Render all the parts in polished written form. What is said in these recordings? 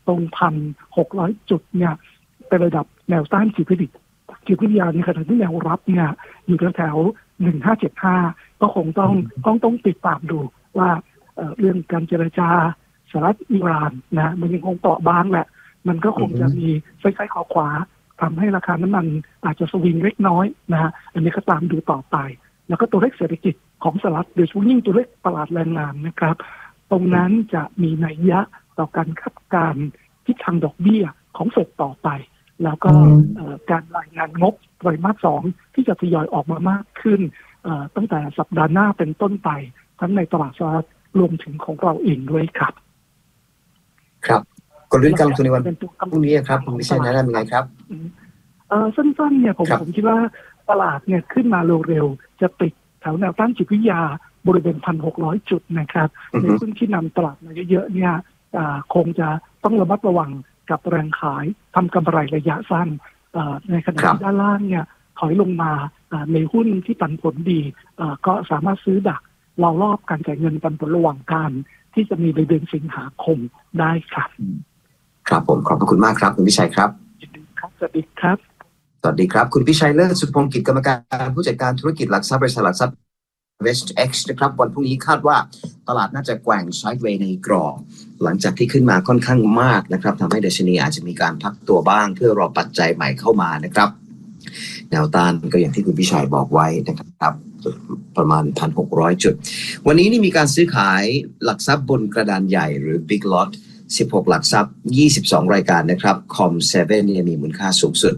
ตรง1,600 จุดเนี่ยเป็นระดับแนวต้านจิตวิทยาในขณะที่แนวรับเนี่ยอยู่แถว1575ก็คงต้องติดตามดูว่าเรื่องการเจรจาสหรัฐอิหร่านนะมันยังคงเปราะบางแหละมันก็คงจะมีไฟขวาทำให้ราคาน้ำมันอาจจะสวิงเล็กน้อยนะฮะอันนี้ก็ตามดูต่อไปแล้วก็ตัวเลขเศรษฐกิจของสหรัฐโดยเฉพาะยิ่งตัวเลขตลาดแรงงานนะครับตรงนั้นจะมีนัยยะต่อการคาดการณ์ทิศทางดอกเบี้ยของเฟดต่อไปแล้วก็การรายงานงบไตรมาส 2ที่จะทยอยออกมามากขึ้นตั้งแต่สัปดาห์หน้าเป็นต้นไปทั้งในตลาดสหรัฐรวมถึงของเราเองด้วยครับครับกลยุทธ์การลงทุนในวันพรุ่งนี้ครับคุณวิชัยแนะนำยังไงครับสั้นๆเนี่ยผมคิดว่าตลาดเนี่ยขึ้นมาเร็วๆจะติดแถวแนวต้านจิตวิทยาบริเวณ 1,600 จุดนะครับในหุ้นที่นำตลาดมาเยอะๆเนี่ยคงจะต้องระมัดระวังกับแรงขายทำกำไรระยะสั้นในขณะที่ด้านล่างเนี่ยถอยลงมาในหุ้นที่ปันผลดีก็สามารถซื้อดักรอบการจ่ายเงินปันผลระหว่างการที่จะมีในเดือนสิงหาคมได้ครับครับผมขอบคุณมากครับคุณพิชัยครับสวัสดีครับสวัสดีครับคุณพิชัยเลิศสุพงศ์กิจกรรมการผู้จัดการธุรกิจหลักทรัพย์บริษัทหลักทรัพย์ WestX นะครับวันพรุ่งนี้คาดว่าตลาดน่าจะแกว่งไซด์เวย์ในกรอบหลังจากที่ขึ้นมาค่อนข้างมากนะครับทำให้ดัชนีอาจจะมีการพักตัวบ้างเพื่อรอปัจจัยใหม่เข้ามานะครับแนวต้านก็อย่างที่คุณพิชัยบอกไว้นะครับประมาณ 1,600 จุดวันนี้นี่มีการซื้อขายหลักทรัพย์บนกระดานใหญ่หรือ Big Lot 16 หลักทรัพย์22รายการนะครับคอม7เนี่ยมีมูลค่าสูงสุด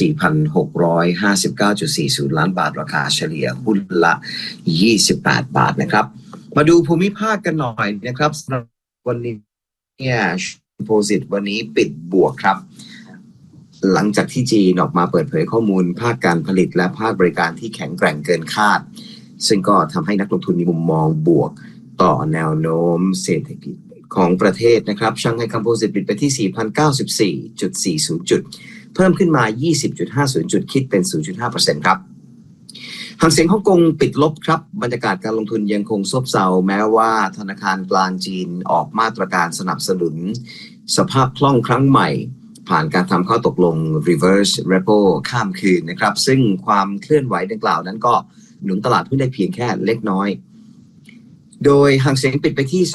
4,659.40 ล้านบาทราคาเฉลี่ยหุ้นละ28บาทนะครับมาดูภูมิภาคกันหน่อยนะครับสำหรับวันนี้เนี่ย Composite วันนี้ปิดบวกครับหลังจากที่จีนออกมาเปิดเผยข้อมูลภาคการผลิตและภาคบริการที่แข็งแกร่งเกินคาดซึ่งก็ทำให้นักลงทุนมีมุมมองบวกต่อแนวโน้มเศรษฐกิจของประเทศนะครับชังไห่คอมโพสิตปิดไปที่ 4,094.40 จุดเพิ่มขึ้นมา 20.50 จุดคิดเป็น 0.5% ครับหางเสียงฮ่องกงปิดลบครับบรรยากาศการลงทุนยังคงซบเซาแม้ว่าธนาคารกลางจีนออกมาตรการสนับสนุนสภาพคล่องครั้งใหม่ผ่านการทำข้อตกลง reverse repo ข้ามคืนนะครับซึ่งความเคลื่อนไหวดังกล่าวนั้นก็หนุนตลาดหุ้นได้เพียงแค่เล็กน้อยโดยหางเสียงปิดไปที่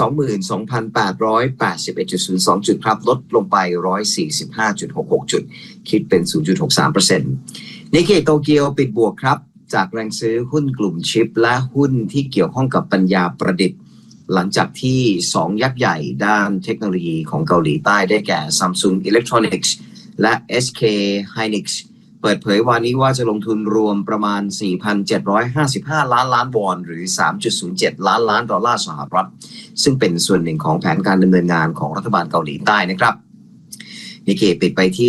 22,881.02 จุดครับลดลงไป 145.66 จุดคิดเป็น 0.63% นิกเกอิโตเกียวปิดบวกครับจากแรงซื้อหุ้นกลุ่มชิปและหุ้นที่เกี่ยวข้องกับปัญญาประดิษฐ์หลังจากที่2ยักษ์ใหญ่ด้านเทคโนโลยีของเกาหลีใต้ได้แก่ Samsung Electronics และ SK Hynix เปิดเผยวันนี้ว่าจะลงทุนรวมประมาณ 4,755 ล้านวอนหรือ 3.07 ล้านดอลลาร์สหรัฐซึ่งเป็นส่วนหนึ่งของแผนการดำเนินงานของรัฐบาลเกาหลีใต้นะครับนิกเกอิปิดไปที่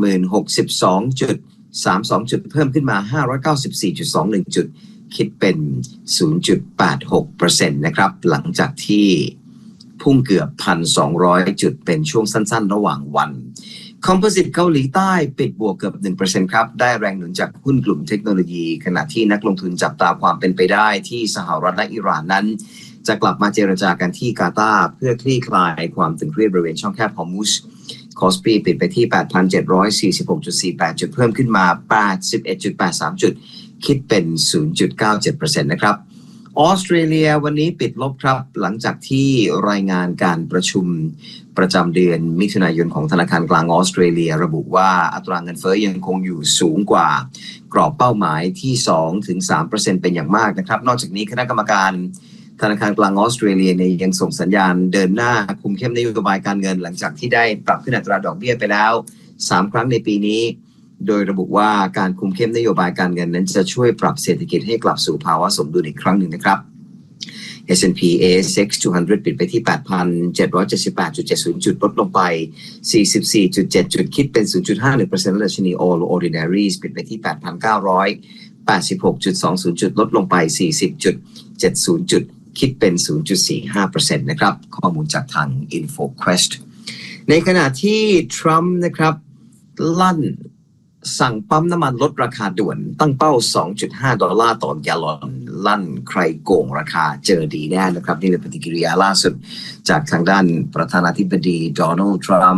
70,062.32 จุดเพิ่มขึ้นมา 594.21 จุดคิดเป็น 0.86% นะครับหลังจากที่พุ่งเกือบ 1,200 จุดเป็นช่วงสั้นๆระหว่างวันคอมโพสิตเกาหลีใต้ปิดบวกเกือบ 1% ครับได้แรงหนุนจากหุ้นกลุ่มเทคโนโลยีขณะที่นักลงทุนจับตาความเป็นไปได้ที่สหรัฐและอิหร่านนั้นจะกลับมาเจรจากันที่กาตาร์เพื่อคลี่คลายความตึงเครียดบริเวณช่องแคบฮอร์มุซคอสปีปิดไปที่ 8,746.48 จุดเพิ่มขึ้นมา 81.83 จุดคิดเป็น 0.97% นะครับออสเตรเลียวันนี้ปิดลบครับหลังจากที่รายงานการประชุมประจำเดือนมิถุนายนของธนาคารกลางออสเตรเลียระบุว่าอัตราเงินเฟ้อยังคงอยู่สูงกว่ากรอบเป้าหมายที่ 2-3% เป็นอย่างมากนะครับนอกจากนี้คณะกรรมการธนาคารกลางออสเตรเลียเนี่ยยังส่งสัญญาณเดินหน้าคุมเข้มนโยบายการเงินหลังจากที่ได้ปรับขึ้นอัตราดอกเบี้ยไปแล้ว3ครั้งในปีนี้โดยระบุว่าการคุมเข้มนโยบายการเงินนั้นจะช่วยปรับเศรษฐกิจให้กลับสู่ภาวะสมดุลอีกครั้งหนึ่งนะครับ S&P ASX 200 ปิดไปที่ 8,778.70 จุดลดลงไป 44.7 จุดคิดเป็น 0.51% และดัชนี All Ordinaries ปิดไปที่ 8,986.20 จุดลดลงไป 40.70 จุดคิดเป็น 0.45% นะครับข้อมูลจากทาง InfoQuest ในขณะที่ทรัมป์นะครับลั่นสั่งปั๊มน้ำมันลดราคาด่วนตั้งเป้า $2.5 ต่อแกลลอนลั่นใครโกงราคาเจอดีแน่นะครับนี่เป็นปฏิกิริยาล่าสุดจากทางด้านประธานาธิบดีโดนัลด์ทรัมป์